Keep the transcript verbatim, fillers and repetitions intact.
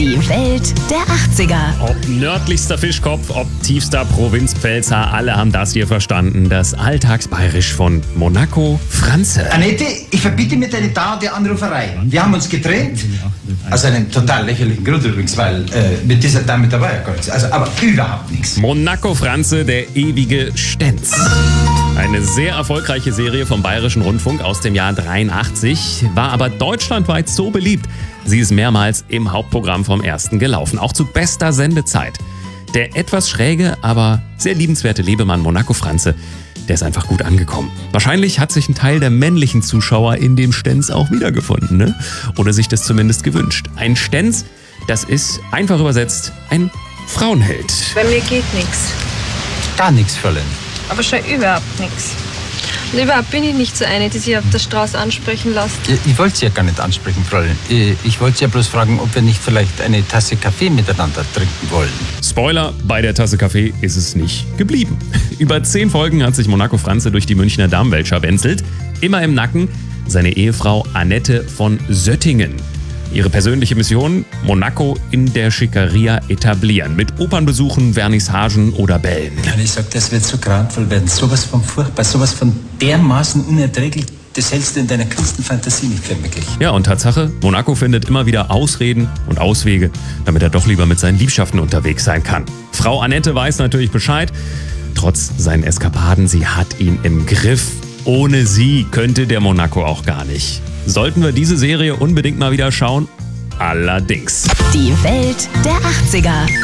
Die Welt der achtziger. Ob nördlichster Fischkopf, ob tiefster Provinzpfälzer, alle haben das hier verstanden. Das Alltagsbayerisch von Monaco Franze. Annette, ich verbiete mir deine dauernde Anruferei. Wir haben uns getrennt. Aus einem total lächerlichen Grund übrigens, weil äh, mit dieser Dame da war ja gar nichts. Also, aber überhaupt nichts. Monaco Franze, der ewige Stenz. Eine sehr erfolgreiche Serie vom Bayerischen Rundfunk aus dem Jahr dreiundachtzig, war aber deutschlandweit so beliebt. Sie ist mehrmals im Hauptprogramm vom Ersten gelaufen, auch zu bester Sendezeit. Der etwas schräge, aber sehr liebenswerte Lebemann Monaco Franze, der ist einfach gut angekommen. Wahrscheinlich hat sich ein Teil der männlichen Zuschauer in dem Stenz auch wiedergefunden, ne? Oder sich das zumindest gewünscht. Ein Stenz, das ist einfach übersetzt ein Frauenheld. Bei mir geht nichts. Gar nichts, Fräulein. Aber schon überhaupt nichts. Und überhaupt bin ich nicht so eine, die sich auf der Straße ansprechen lässt. Ich wollte Sie ja gar nicht ansprechen, Fräulein. Ich wollte Sie ja bloß fragen, ob wir nicht vielleicht eine Tasse Kaffee miteinander trinken wollen. Spoiler, bei der Tasse Kaffee ist es nicht geblieben. Über zehn Folgen hat sich Monaco Franze durch die Münchner Damenwelt scharwenzelt. Immer im Nacken seine Ehefrau Annette von Söttingen. Ihre persönliche Mission: Monaco in der Schickeria etablieren. Mit Opernbesuchen, Vernissagen oder Bällen. Und ich sag, das wird so grauenvoll werden. Sowas von furchtbar, sowas von dermaßen unerträglich. Das hältst du in deiner kühnsten Fantasie nicht für möglich. Ja, und Tatsache, Monaco findet immer wieder Ausreden und Auswege, damit er doch lieber mit seinen Liebschaften unterwegs sein kann. Frau Annette weiß natürlich Bescheid. Trotz seinen Eskapaden, sie hat ihn im Griff. Ohne sie könnte der Monaco auch gar nicht. Sollten wir diese Serie unbedingt mal wieder schauen? Allerdings. Die Welt der achtziger.